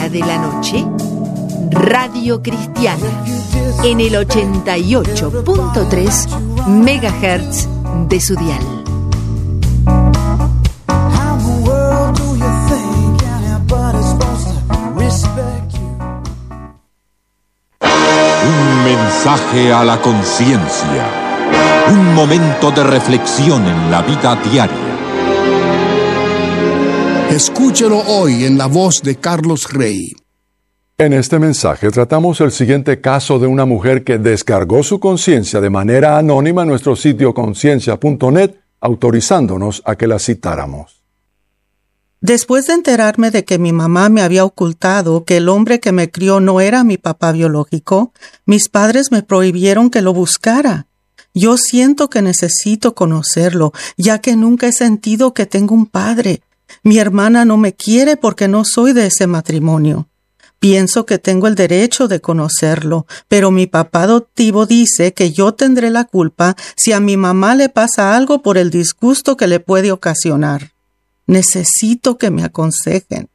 hora de la noche, Radio Cristiana, en el 88.3 MHz de su dial. Un mensaje a la conciencia. Un momento de reflexión en la vida diaria. Escúchelo hoy en la voz de Carlos Rey. En este mensaje tratamos el siguiente caso de una mujer que descargó su conciencia de manera anónima en nuestro sitio conciencia.net, autorizándonos a que la citáramos. Después de enterarme de que mi mamá me había ocultado que el hombre que me crió no era mi papá biológico, mis padres me prohibieron que lo buscara. Yo siento que necesito conocerlo, ya que nunca he sentido que tengo un padre. Mi hermana no me quiere porque no soy de ese matrimonio. Pienso que tengo el derecho de conocerlo, pero mi papá adoptivo dice que yo tendré la culpa si a mi mamá le pasa algo por el disgusto que le puede ocasionar. Necesito que me aconsejen.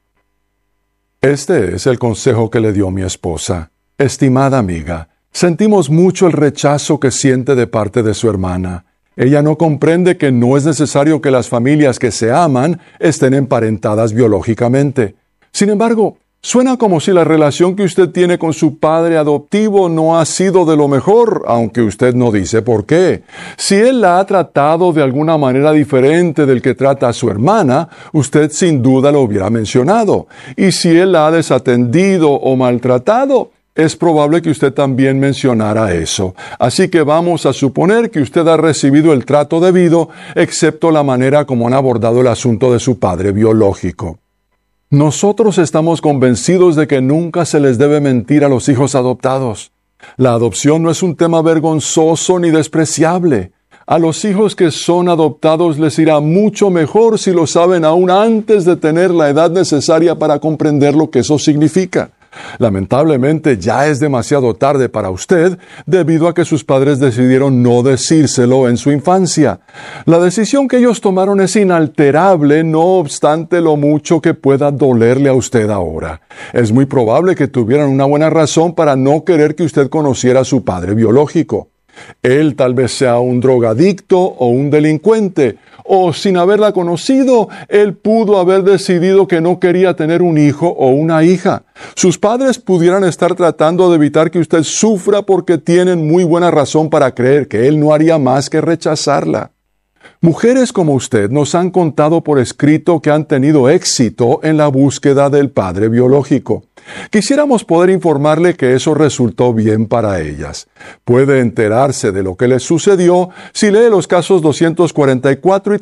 Este es el consejo que le dio mi esposa. Estimada amiga, sentimos mucho el rechazo que siente de parte de su hermana. Ella no comprende que no es necesario que las familias que se aman estén emparentadas biológicamente. Sin embargo, suena como si la relación que usted tiene con su padre adoptivo no ha sido de lo mejor, aunque usted no dice por qué. Si él la ha tratado de alguna manera diferente del que trata a su hermana, usted sin duda lo hubiera mencionado. Y si él la ha desatendido o maltratado, es probable que usted también mencionara eso. Así que vamos a suponer que usted ha recibido el trato debido, excepto la manera como han abordado el asunto de su padre biológico. Nosotros estamos convencidos de que nunca se les debe mentir a los hijos adoptados. La adopción no es un tema vergonzoso ni despreciable. A los hijos que son adoptados les irá mucho mejor si lo saben aún antes de tener la edad necesaria para comprender lo que eso significa. Lamentablemente ya es demasiado tarde para usted debido a que sus padres decidieron no decírselo en su infancia. La decisión que ellos tomaron es inalterable, no obstante lo mucho que pueda dolerle a usted ahora. Es muy probable que tuvieran una buena razón para no querer que usted conociera a su padre biológico. Él tal vez sea un drogadicto o un delincuente, o sin haberla conocido, él pudo haber decidido que no quería tener un hijo o una hija. Sus padres pudieran estar tratando de evitar que usted sufra porque tienen muy buena razón para creer que él no haría más que rechazarla. Mujeres como usted nos han contado por escrito que han tenido éxito en la búsqueda del padre biológico. Quisiéramos poder informarle que eso resultó bien para ellas. Puede enterarse de lo que les sucedió si lee los casos 244 y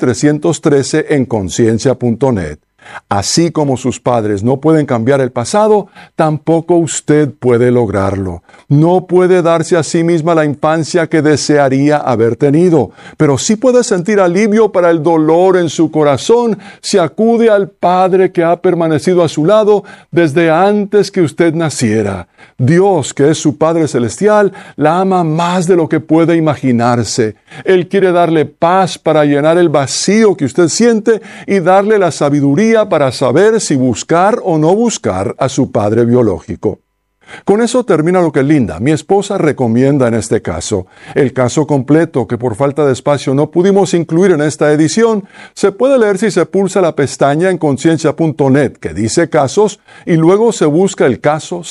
313 en conciencia.net. Así como sus padres no pueden cambiar el pasado, tampoco usted puede lograrlo. No puede darse a sí misma la infancia que desearía haber tenido, pero sí puede sentir alivio para el dolor en su corazón si acude al Padre que ha permanecido a su lado desde antes que usted naciera. Dios, que es su Padre Celestial, la ama más de lo que puede imaginarse. Él quiere darle paz para llenar el vacío que usted siente y darle la sabiduría para saber si buscar o no buscar a su padre biológico. Con eso termina lo que Linda, mi esposa, recomienda en este caso. El caso completo, que por falta de espacio no pudimos incluir en esta edición, se puede leer si se pulsa la pestaña en conciencia.net que dice casos y luego se busca el caso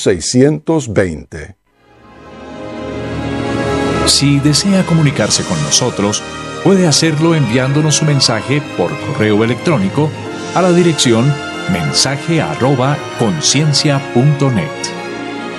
620. Si desea comunicarse con nosotros, puede hacerlo enviándonos su mensaje por correo electrónico a la dirección mensaje@conciencia.net.